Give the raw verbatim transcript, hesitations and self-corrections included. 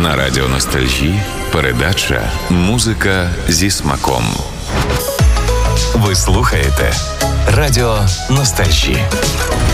На радіо Ностальжі передача «Музика зі смаком». Ви слухаєте Радіо Ностальжі.